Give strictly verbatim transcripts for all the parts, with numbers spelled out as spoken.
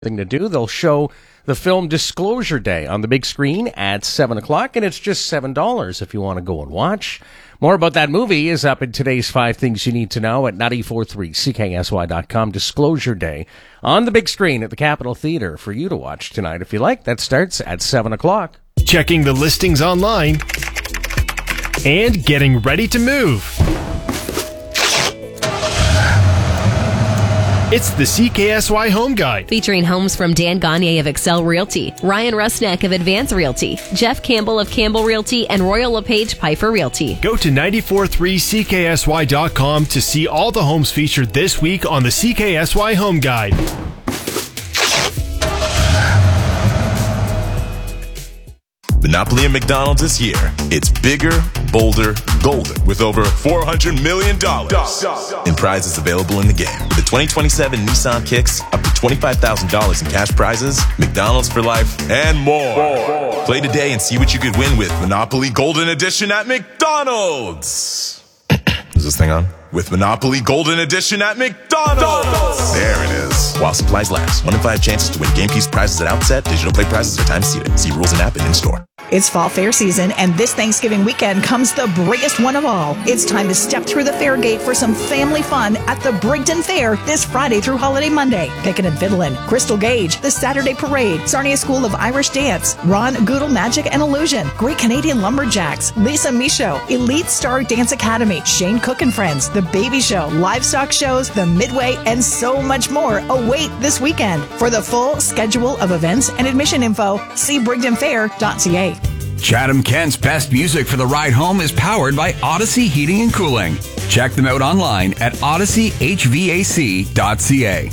thing to do. They'll show the film Disclosure Day on the big screen at seven o'clock, and it's just seven dollars if you want to go and watch. More about that movie is up in today's Five Things You Need to Know at ninety-four point three C K S Y dot com. Disclosure Day on the big screen at the Capitol Theater for you to watch tonight if you like. That starts at seven o'clock. Checking the listings online and getting ready to move. It's the C K S Y Home Guide. Featuring homes from Dan Gagne of Excel Realty, Ryan Rusnak of Advance Realty, Jeff Campbell of Campbell Realty, and Royal LePage Piper Realty. Go to ninety-four point three C K S Y dot com to see all the homes featured this week on the C K S Y Home Guide. Monopoly at McDonald's is here. It's bigger, bolder, golden, with over four hundred million dollars in prizes available in the game. With the twenty twenty-seven Nissan Kicks, up to twenty-five thousand dollars in cash prizes, McDonald's for life, and more. more. Play today and see what you could win with Monopoly Golden Edition at McDonald's. Is this thing on? With Monopoly Golden Edition at McDonald's. There it is. While supplies last. One in five chances to win game piece prizes at outset. Digital play prizes are time seated. See rules and app and in-store. It's fall fair season, and this Thanksgiving weekend comes the biggest one of all. It's time to step through the fair gate for some family fun at the Brigden Fair this Friday through Holiday Monday. Pickin' and Fiddlin', Crystal Gage, the Saturday Parade, Sarnia School of Irish Dance, Ron Goodle Magic and Illusion, Great Canadian Lumberjacks, Lisa Michaud, Elite Star Dance Academy, Shane Cook and Friends, The Baby Show, livestock shows, the Midway, and so much more await this weekend. For the full schedule of events and admission info, see brigden fair dot c a. Chatham-Kent's best music for the ride home is powered by Odyssey Heating and Cooling. Check them out online at odyssey h v a c dot c a.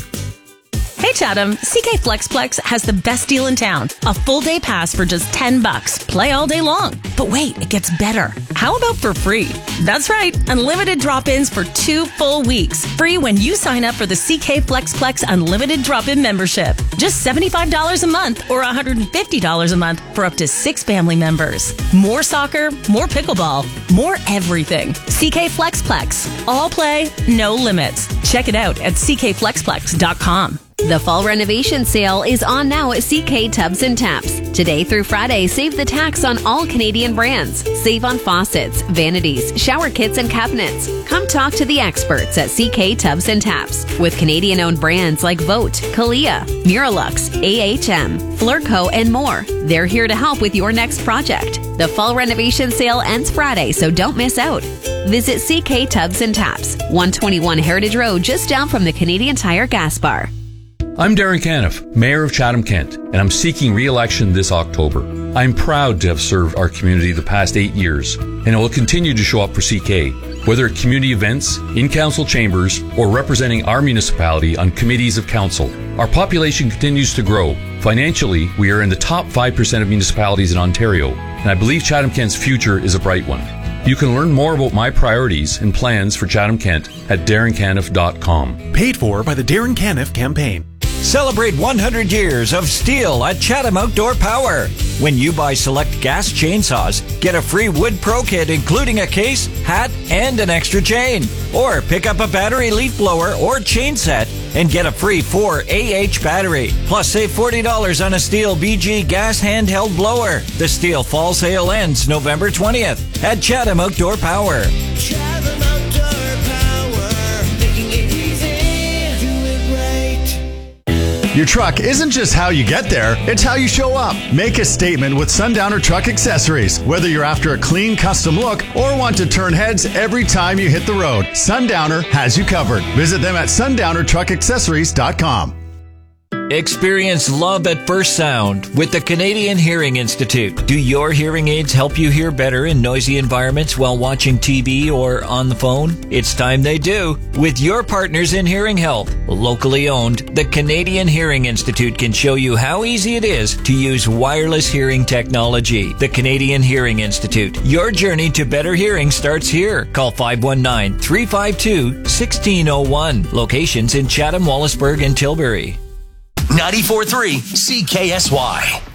Hey Chatham, C K Flexplex has the best deal in town. A full day pass for just ten bucks. Play all day long. But wait, it gets better. How about for free? That's right, unlimited drop-ins for two full weeks. Free when you sign up for the C K Flexplex Unlimited Drop-In membership. Just seventy-five dollars a month or one hundred fifty dollars a month for up to six family members. More soccer, more pickleball, more everything. C K Flexplex. All play, no limits. Check it out at c k flexplex dot com. The fall renovation sale is on now at C K Tubs and Taps. Today through Friday, save the tax on all Canadian brands. Save on faucets, vanities, shower kits, and cabinets. Come talk to the experts at C K Tubs and Taps. With Canadian-owned brands like Vote, Kalia, Miralux, A H M, Flurco, and more. They're here to help with your next project. The fall renovation sale ends Friday, so don't miss out. Visit C K Tubs and Taps, one twenty-one Heritage Road, just down from the Canadian Tire gas bar. I'm Darren Caniff, Mayor of Chatham-Kent, and I'm seeking re-election this October. I'm proud to have served our community the past eight years, and I will continue to show up for C K, whether at community events, in council chambers, or representing our municipality on committees of council. Our population continues to grow. Financially, we are in the top five percent of municipalities in Ontario, and I believe Chatham-Kent's future is a bright one. You can learn more about my priorities and plans for Chatham-Kent at darren caniff dot com. Paid for by the Darren Caniff campaign. Celebrate one hundred years of steel at Chatham Outdoor Power. When you buy select gas chainsaws, get a free Wood Pro kit including a case, hat, and an extra chain. Or pick up a battery leaf blower or chain set and get a free four A H battery. Plus save forty dollars on a Stihl B G gas handheld blower. The Stihl fall sale ends November twentieth at Chatham Outdoor Power. Chatham Outdoor Power, making it easy, do it right. Your truck isn't just how you get there, it's how you show up. Make a statement with Sundowner Truck Accessories. Whether you're after a clean custom look or want to turn heads every time you hit the road, Sundowner has you covered. Visit them at sundowner truck accessories dot com. Experience love at first sound with the Canadian Hearing Institute. Do your hearing aids help you hear better in noisy environments while watching T V or on the phone? It's time they do. With your partners in hearing health, locally owned, the Canadian Hearing Institute can show you how easy it is to use wireless hearing technology. The Canadian Hearing Institute. Your journey to better hearing starts here. Call five one nine, three five two, one six zero one. Locations in Chatham, Wallaceburg, and Tilbury. ninety-four point three C K S Y.